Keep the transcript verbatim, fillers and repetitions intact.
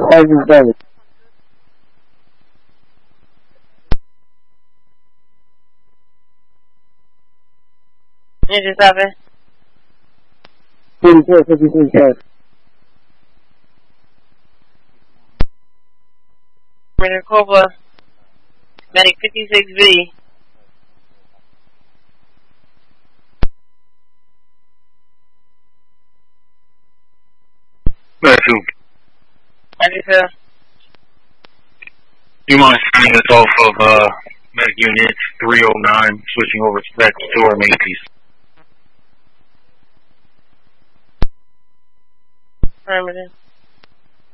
Sergeant Davis. Engine seven. forty-four fifty-three K. Commander Cobra. Medic fifty-six B. Matthew. ninety-two. You mind signing us off of uh, medic unit three oh nine, switching over back to our main piece? Affirmative.